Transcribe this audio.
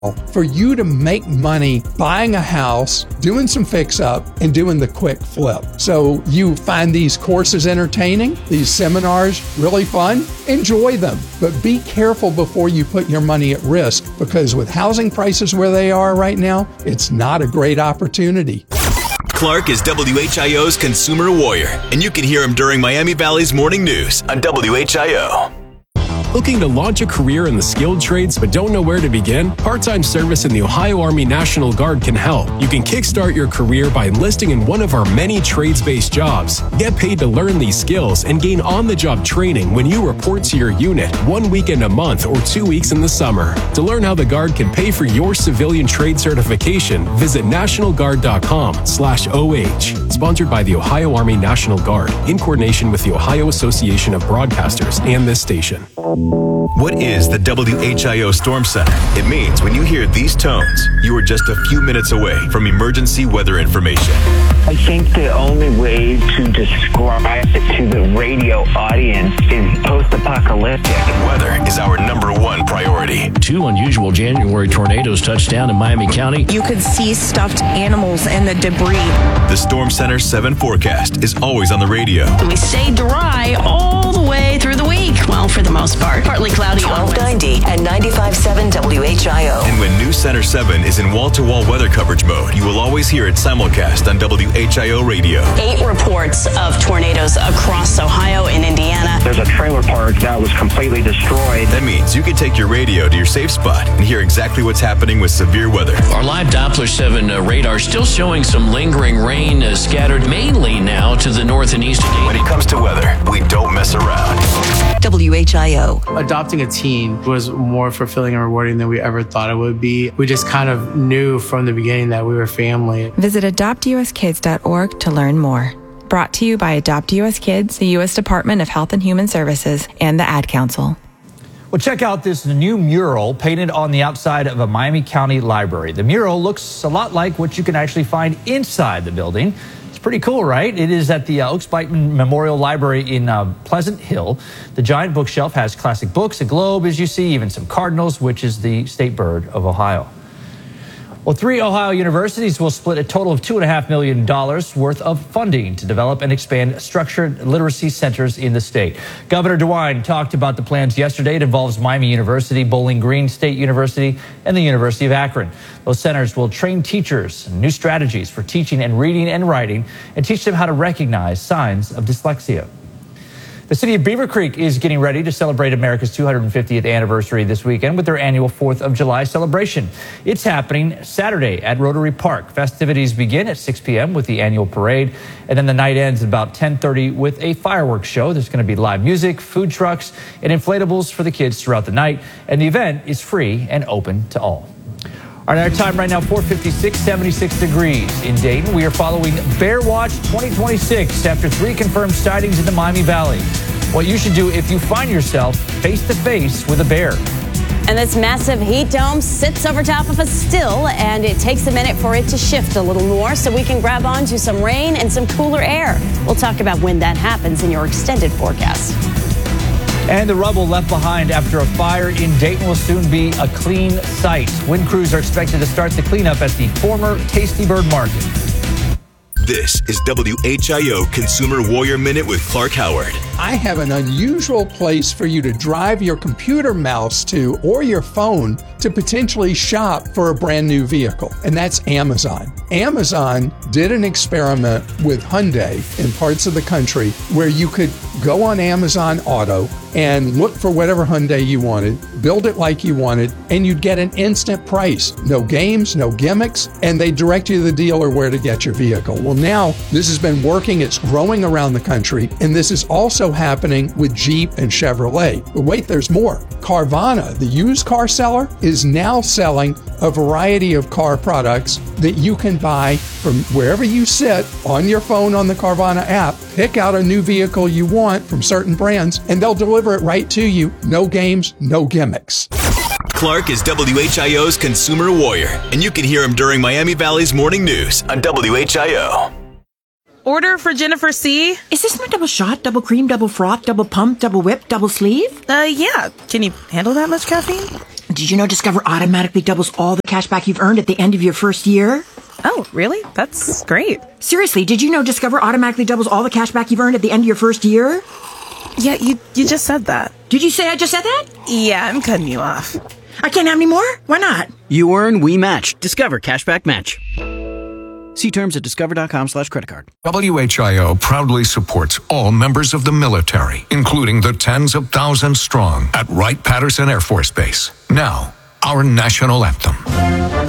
for you to make money buying a house, doing some fix-up, and doing the quick flip. So you find these courses entertaining, these seminars really fun, enjoy them. But be careful before you put your money at risk, because with housing prices where they are right now, it's not a great opportunity. Clark is WHIO's consumer warrior, and you can hear him during Miami Valley's morning news on WHIO. Looking to launch a career in the skilled trades but don't know where to begin? Part-time service in the Ohio Army National Guard can help. You can kickstart your career by enlisting in one of our many trades-based jobs. Get paid to learn these skills and gain on-the-job training when you report to your unit 1 weekend a month or 2 weeks in the summer. To learn how the Guard can pay for your civilian trade certification, visit nationalguard.com/OH. Sponsored by the Ohio Army National Guard in coordination with the Ohio Association of Broadcasters and this station. What is the WHIO Storm Center? It means when you hear these tones, you are just a few minutes away from emergency weather information. I think the only way to describe it to the radio audience is post-apocalyptic. And weather is our #1 priority. 2 unusual January tornadoes touched down in Miami County. You could see stuffed animals and the debris. The Storm Center 7 forecast is always on the radio. We stay dry all the way through the week. Well, for the most part. Partly cloudy. 1290 and 95.7 WHIO. And when News Center 7 is in wall-to-wall weather coverage mode, you will always hear it simulcast on WHIO radio. 8 reports of tornadoes across Ohio and Indiana. There's a trailer park that was completely destroyed. That means you can take your radio to your safe spot and hear exactly what's happening with severe weather. Our live Doppler 7 radar still showing some lingering rain scattered mainly now to the north and east. When it comes to weather, we don't mess around. WHIO. Adopting a teen was more fulfilling and rewarding than we ever thought it would be. We just kind of knew from the beginning that we were family. Visit adoptuskids.org to learn more. Brought to you by Adopt US Kids, the U.S. Department of Health and Human Services, and the Ad Council. Well, check out this new mural painted on the outside of a Miami County library. The mural looks a lot like what you can actually find inside the building. Pretty cool, right? It is at the Oaks Beitman Memorial Library in Pleasant Hill. The giant bookshelf has classic books, a globe, as you see, even some cardinals, which is the state bird of Ohio. Well, 3 Ohio universities will split a total of $2.5 million worth of funding to develop and expand structured literacy centers in the state. Governor DeWine talked about the plans yesterday. It involves Miami University, Bowling Green State University, and the University of Akron. Those centers will train teachers in new strategies for teaching and reading and writing and teach them how to recognize signs of dyslexia. The city of Beaver Creek is getting ready to celebrate America's 250th anniversary this weekend with their annual 4th of July celebration. It's happening Saturday at Rotary Park. Festivities begin at 6 p.m. with the annual parade, and then the night ends at about 10:30 with a fireworks show. There's going to be live music, food trucks, and inflatables for the kids throughout the night, and the event is free and open to all. Our time right now, 4:56, 76 degrees in Dayton. We are following Bear Watch 2026 after 3 confirmed sightings in the Miami Valley. What you should do if you find yourself face-to-face with a bear. And this massive heat dome sits over top of us still, and it takes a minute for it to shift a little more so we can grab onto some rain and some cooler air. We'll talk about when that happens in your extended forecast. And the rubble left behind after a fire in Dayton will soon be a clean site. Wind crews are expected to start the cleanup at the former Tasty Bird Market. This is WHIO Consumer Warrior Minute with Clark Howard. I have an unusual place for you to drive your computer mouse to or your phone to potentially shop for a brand new vehicle, and that's Amazon. Amazon did an experiment with Hyundai in parts of the country where you could go on Amazon Auto and look for whatever Hyundai you wanted, build it like you wanted, and you'd get an instant price. No games, no gimmicks, and they direct you to the dealer where to get your vehicle. Well, now this has been working. It's growing around the country, and this is also happening with Jeep and Chevrolet. But wait, there's more. Carvana, the used car seller, is now selling a variety of car products that you can buy from wherever you sit on your phone on the Carvana app. Pick out a new vehicle you want from certain brands, and they'll deliver it right to you. No games, no gimmicks. Clark is WHIO's Consumer Warrior, and you can hear him during Miami Valley's morning news on WHIO. Order for Jennifer C. Is this my double shot, double cream, double froth, double pump, double whip, double sleeve? Yeah. Can you handle that much caffeine? Do did you know Discover automatically doubles all the cash back you've earned at the end of your first year? Oh, really? That's great. Seriously, did you know Discover automatically doubles all the cash back you've earned at the end of your first year? Yeah, you just said that. Did you say I just said that? Yeah, I'm cutting you off. I can't have any more? Why not? You earn, we match. Discover Cashback Match. See terms at discover.com/creditcard. WHIO proudly supports all members of the military, including the tens of thousands strong at Wright-Patterson Air Force Base. Now, our national anthem.